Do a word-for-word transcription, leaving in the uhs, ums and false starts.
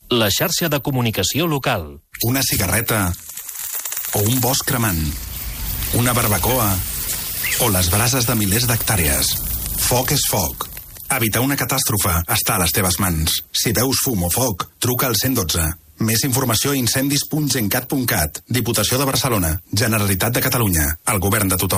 La xarxa de comunicació local. Una cigarreta o un bosc cremant. Una barbacoa o les brases de milers d'hectàrees. Foc és foc. Evitar una catàstrofe està a les teves mans. Si veus fum o foc, truca al cent dotze. Més informació a incendis punt gencat punt cat. Diputació de Barcelona. Generalitat de Catalunya. El govern de tothom.